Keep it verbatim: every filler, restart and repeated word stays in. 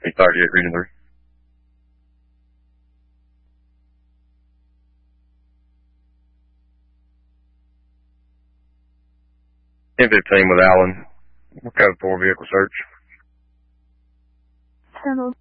eight thirty-eight, reading three. ten fifteen with Allen. Code four vehicle search. Handle